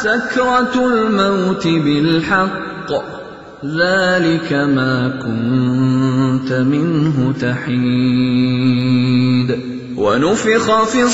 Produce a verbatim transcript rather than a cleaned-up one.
سكرة الموت بالحق ذلك ما كنت منه تحيد ونفخ في